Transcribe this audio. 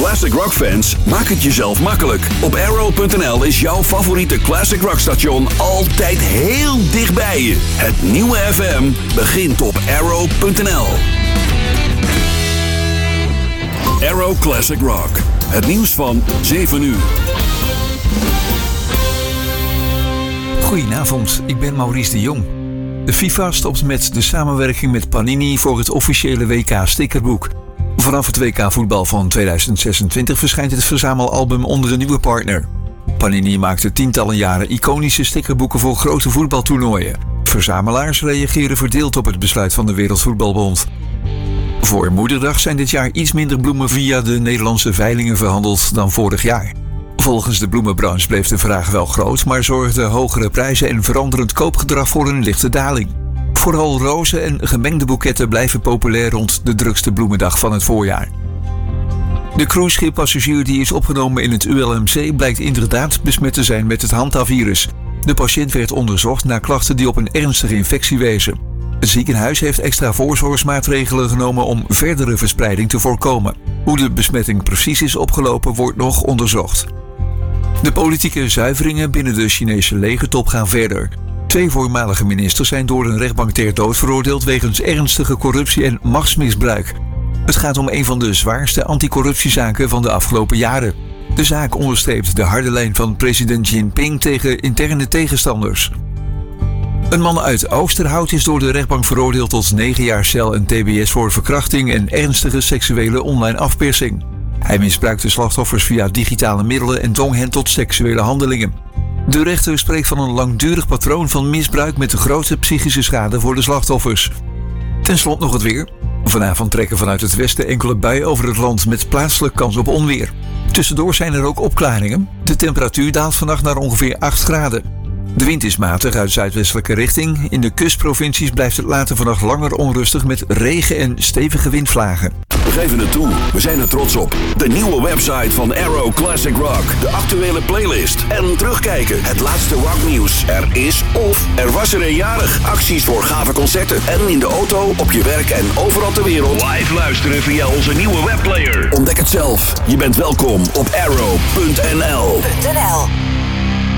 classic rock fans, maak het jezelf makkelijk. Op Arrow.nl is jouw favoriete classic rock station altijd heel dicht bij je. Het nieuwe FM begint op Arrow.nl. Arrow Classic Rock. Het nieuws van 7 uur. Goedenavond, ik ben Maurice de Jong. De FIFA stopt met de samenwerking met Panini voor het officiële WK-stickerboek. Vanaf het WK-voetbal van 2026 verschijnt het verzamelalbum onder een nieuwe partner. Panini maakte tientallen jaren iconische stickerboeken voor grote voetbaltoernooien. Verzamelaars reageren verdeeld op het besluit van de Wereldvoetbalbond. Voor Moederdag zijn dit jaar iets minder bloemen via de Nederlandse veilingen verhandeld dan vorig jaar. Volgens de bloemenbranche bleef de vraag wel groot, maar zorgden hogere prijzen en veranderend koopgedrag voor een lichte daling. Vooral rozen en gemengde boeketten blijven populair rond de drukste bloemendag van het voorjaar. De cruisescheppassagier die is opgenomen in het ULMC blijkt inderdaad besmet te zijn met het Hanta-virus. De patiënt werd onderzocht na klachten die op een ernstige infectie wezen. Het ziekenhuis heeft extra voorzorgsmaatregelen genomen om verdere verspreiding te voorkomen. Hoe de besmetting precies is opgelopen wordt nog onderzocht. De politieke zuiveringen binnen de Chinese legertop gaan verder. 2 voormalige ministers zijn door een rechtbank ter dood veroordeeld wegens ernstige corruptie en machtsmisbruik. Het gaat om een van de zwaarste anticorruptiezaken van de afgelopen jaren. De zaak onderstreept de harde lijn van president Jinping tegen interne tegenstanders. Een man uit Oosterhout is door de rechtbank veroordeeld tot 9 jaar cel en tbs voor verkrachting en ernstige seksuele online afpersing. Hij misbruikte slachtoffers via digitale middelen en dwong hen tot seksuele handelingen. De rechter spreekt van een langdurig patroon van misbruik met grote psychische schade voor de slachtoffers. Ten slotte nog het weer. Vanavond trekken vanuit het westen enkele buien over het land met plaatselijk kans op onweer. Tussendoor zijn er ook opklaringen. De temperatuur daalt vannacht naar ongeveer 8 graden. De wind is matig uit zuidwestelijke richting. In de kustprovincies blijft het later vannacht langer onrustig met regen en stevige windvlagen. We geven het toe, we zijn er trots op. De nieuwe website van Arrow Classic Rock. De actuele playlist. En terugkijken, het laatste rocknieuws. Er is of er was er een jarig. Acties voor gave concerten. En in de auto, op je werk en overal ter wereld. Live luisteren via onze nieuwe webplayer. Ontdek het zelf. Je bent welkom op Arrow.nl.